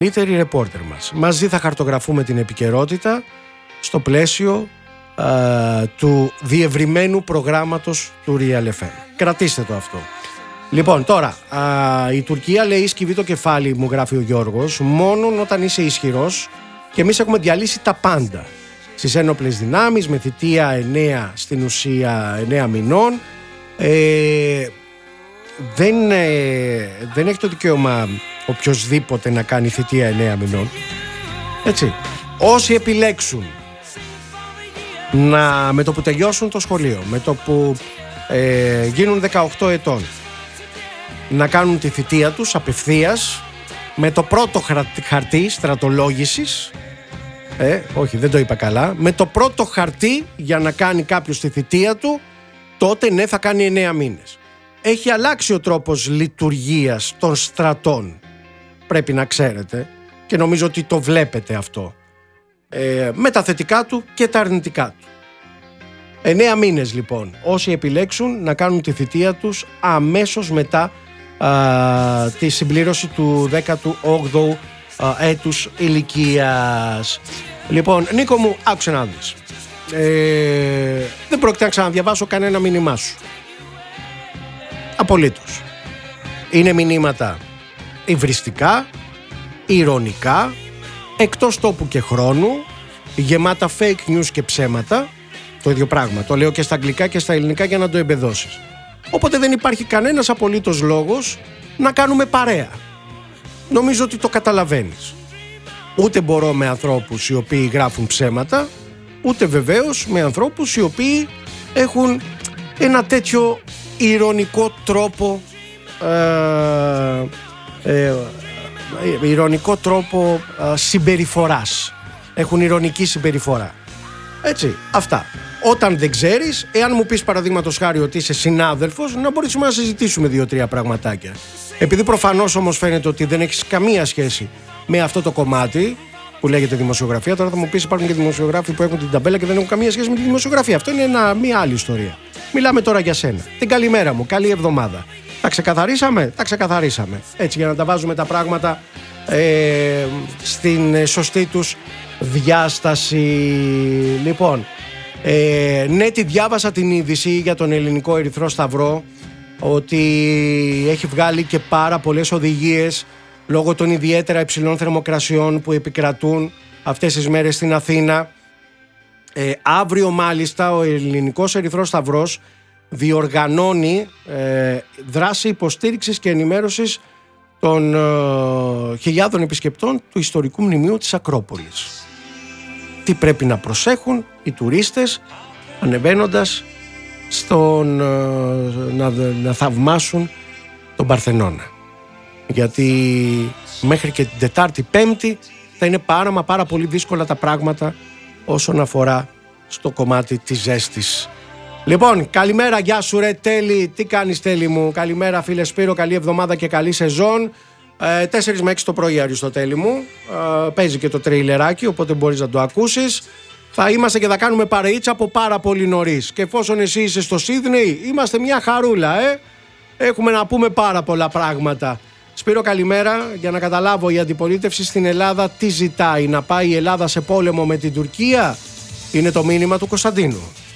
καλύτεροι ρεπόρτερ μας. Μαζί θα χαρτογραφούμε την επικαιρότητα στο πλαίσιο του διευρυμένου προγράμματος του Real FM. Κρατήστε το αυτό. Λοιπόν, τώρα, η Τουρκία λέει σκυβεί το κεφάλι, μου γράφει ο Γιώργος, μόνο όταν είσαι ισχυρός, και εμείς έχουμε διαλύσει τα πάντα στις ένοπλες δυνάμεις με θητεία 9, στην ουσία 9 μηνών. Δεν έχει το δικαίωμα οποιοσδήποτε να κάνει θητεία 9 μηνών. Έτσι. Όσοι επιλέξουν με το που τελειώσουν το σχολείο, με το που γίνουν 18 ετών, να κάνουν τη θητεία τους απευθείας με το πρώτο χαρτί στρατολόγησης, όχι δεν το είπα καλά, με το πρώτο χαρτί για να κάνει κάποιος τη θητεία του, τότε ναι, θα κάνει 9 μήνες. Έχει αλλάξει ο τρόπος λειτουργίας των στρατών, πρέπει να ξέρετε, και νομίζω ότι το βλέπετε αυτό, με τα θετικά του και τα αρνητικά του. 9 μήνες λοιπόν, όσοι επιλέξουν να κάνουν τη θητεία τους αμέσως μετά τη συμπλήρωση του 18ου έτους ηλικίας. Λοιπόν, Νίκο μου, άκουσε να δεις. Δεν πρόκειται να ξαναδιαβάσω κανένα μήνυμά σου. Απολύτως. Είναι μηνύματα υβριστικά, ηρωνικά, εκτός τόπου και χρόνου, γεμάτα fake news και ψέματα. Το ίδιο πράγμα. Το λέω και στα αγγλικά και στα ελληνικά για να το εμπεδώσεις. Οπότε δεν υπάρχει κανένας απολύτως λόγος να κάνουμε παρέα. Νομίζω ότι το καταλαβαίνεις. Ούτε μπορώ με ανθρώπους οι οποίοι γράφουν ψέματα, ούτε βεβαίως με ανθρώπους οι οποίοι έχουν ένα τέτοιο ηρωνικό τρόπο συμπεριφοράς. Έχουν ηρωνική συμπεριφορά. Έτσι, αυτά. Όταν δεν ξέρεις, εάν μου πεις παραδείγματος χάρη ότι είσαι συνάδελφος, να μπορέσουμε να συζητήσουμε 2-3 πραγματάκια. Επειδή προφανώς όμως φαίνεται ότι δεν έχεις καμία σχέση με αυτό το κομμάτι που λέγεται δημοσιογραφία, τώρα θα μου πεις υπάρχουν και δημοσιογράφοι που έχουν την ταμπέλα και δεν έχουν καμία σχέση με τη δημοσιογραφία. Αυτό είναι μια άλλη ιστορία. Μιλάμε τώρα για σένα. Την καλημέρα μου, καλή εβδομάδα. Τα ξεκαθαρίσαμε, τα ξεκαθαρίσαμε. Έτσι, για να τα βάζουμε τα πράγματα στην σωστή τους διάσταση. Λοιπόν, ναι, τη διάβασα την είδηση για τον Ελληνικό Ερυθρό Σταυρό, ότι έχει βγάλει και πάρα πολλές οδηγίες λόγω των ιδιαίτερα υψηλών θερμοκρασιών που επικρατούν αυτές τις μέρες στην Αθήνα. Αύριο μάλιστα ο Ελληνικός Ερυθρός Σταυρός διοργανώνει δράση υποστήριξης και ενημέρωσης των χιλιάδων επισκεπτών του ιστορικού μνημείου της Ακρόπολης. Τι πρέπει να προσέχουν οι τουρίστες ανεβαίνοντας να θαυμάσουν τον Παρθενώνα. Γιατί μέχρι και την Τετάρτη Πέμπτη θα είναι πάρα πολύ δύσκολα τα πράγματα όσον αφορά στο κομμάτι της ζέστης. Λοιπόν, καλημέρα, γεια σου ρε Τέλη, τι κάνεις Τέλη μου? Καλημέρα φίλε Σπύρο, καλή εβδομάδα και καλή σεζόν. 4 με 6 το πρωί Αριστοτέλη μου, παίζει και το τρέιλεράκι, οπότε μπορείς να το ακούσεις. Θα είμαστε και θα κάνουμε παρεΐτσα από πάρα πολύ νωρίς. Και εφόσον εσύ είσαι στο Σίδνεϊ, είμαστε μια χαρούλα, Έχουμε να πούμε πάρα πολλά πράγματα. Σπύρο, καλημέρα. Για να καταλάβω, η αντιπολίτευση στην Ελλάδα τι ζητάει? Να πάει η Ελλάδα σε πόλεμο με την Τουρκία? Είναι το μήνυμα του Κωνσταντίνου.